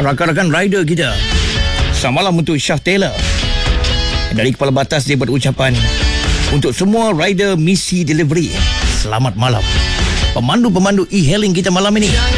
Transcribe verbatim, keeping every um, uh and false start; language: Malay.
rakan-rakan rider kita. Selamat malam untuk Syah Taylor. Dari Kepala Batas dia berucapan, untuk semua rider misi delivery, selamat malam. Pemandu-pemandu e-hailing kita malam ini,